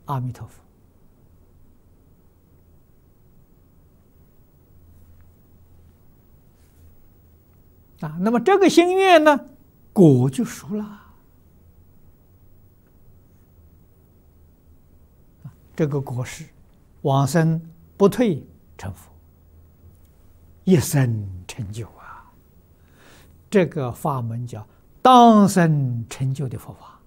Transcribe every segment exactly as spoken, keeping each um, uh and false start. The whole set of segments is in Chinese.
阿弥陀佛。啊，那么这个心愿呢，果就熟了。这个果是往生不退成佛，一生成就啊！这个法门叫当生成就的佛法，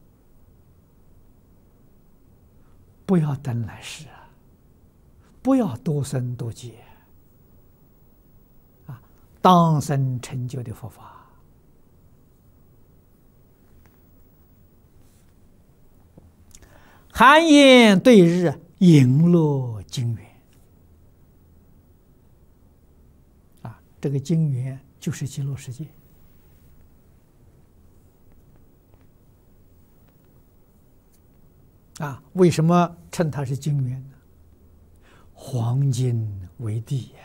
不要等来世啊，不要多生多劫啊！当生成就的佛法。寒烟对日，影落金元。啊，这个金元就是极乐世界。啊，为什么称它是金元呢？黄金为地呀！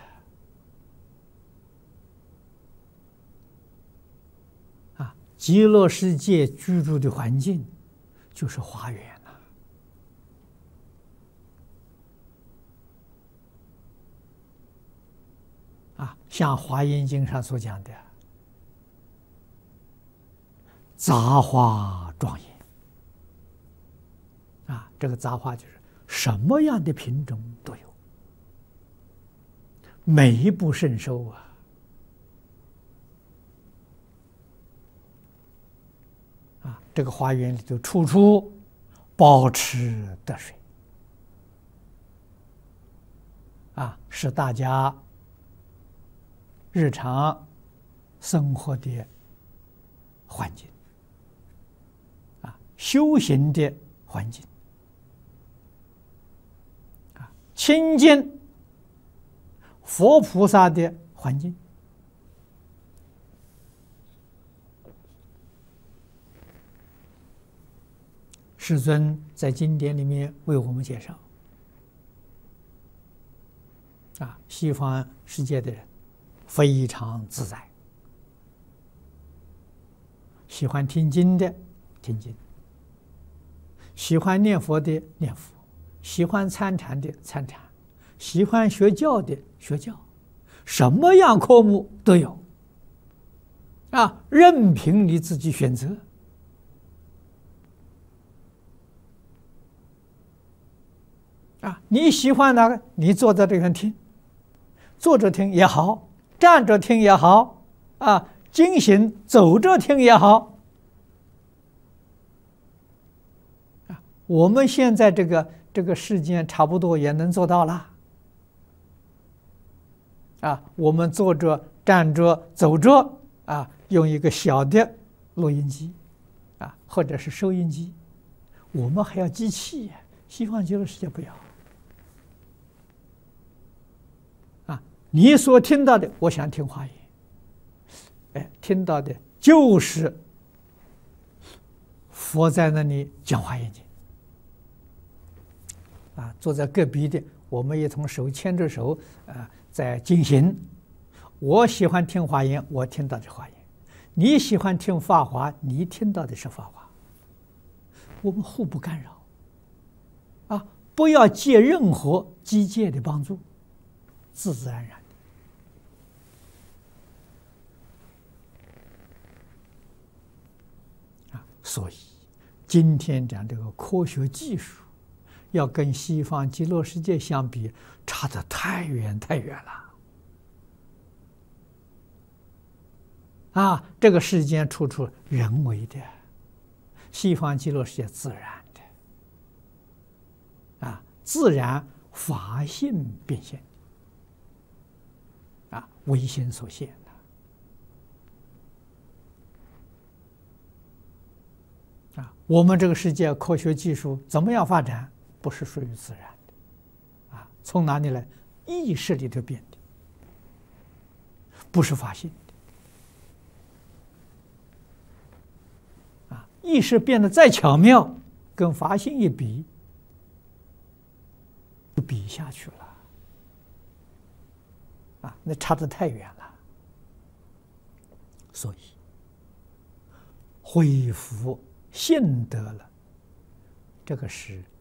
啊，极乐世界居住的环境就是花园。啊，像《华严经》上所讲的“杂花庄严”，啊，这个杂花就是什么样的品种都有，美不胜收啊！啊，这个花园里头处处宝池得水，啊，使大家日常生活的环境，啊，修行的环境，啊，亲近佛菩萨的环境。世尊在经典里面为我们介绍，啊，西方世界的人非常自在，喜欢听经的听经，喜欢念佛的念佛，喜欢参禅的参禅，喜欢学教的学教，什么样科目都有，啊，任凭你自己选择。啊，你喜欢哪个，你坐在这边听，坐着听也好，站着听也好，啊，经行走着听也好，啊，我们现在这个这个时间差不多也能做到了，啊，我们坐着、站着、走着，啊，用一个小的录音机，啊，或者是收音机，我们还要机器，西方极乐世界不要。你所听到的，我想听华严，哎，听到的就是佛在那里讲华严经，啊，坐在隔壁的，我们一同手牵着手，啊，在进行。我喜欢听华严，我听到的华严；你喜欢听法华，你听到的是法华。我们互不干扰，啊，不要借任何机械的帮助。自自然然的啊，所以今天讲这个科学技术，要跟西方极乐世界相比，差得太远太远了。啊，这个世间处处人为的，西方极乐世界自然的，啊，自然法性变现。啊，唯心所现的啊！我们这个世界科学技术怎么样发展，不是属于自然的啊？从哪里来？意识里头变的，不是法性的啊！意识变得再巧妙，跟法性一比，就比下去了。啊，那差得太远了，所以恢复信德了，这个是